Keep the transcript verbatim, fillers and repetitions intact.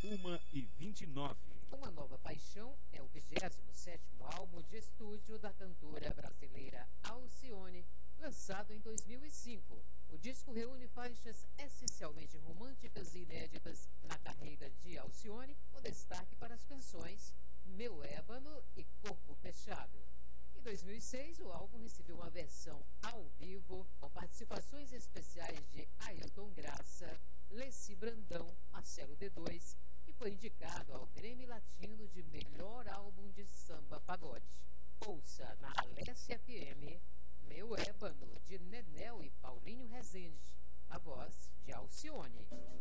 uma e vinte e nove. Uma Nova Paixão é o vigésimo sétimo álbum de estúdio da cantora brasileira Alcione, lançado em dois mil e cinco. O disco reúne faixas essencialmente românticas e inéditas na carreira de Alcione, com destaque para as canções Meu Ébano e Corpo Fechado. Em dois mil e seis, o álbum recebeu uma versão ao vivo, com participações especiais de Ailton Graça, Leci Brandão, Marcelo D dois, e foi indicado ao Grammy Latino de melhor álbum de samba pagode. Ouça na Alessia F M, Meu Ébano, de Nenel e Paulinho Rezende, a voz de Alcione.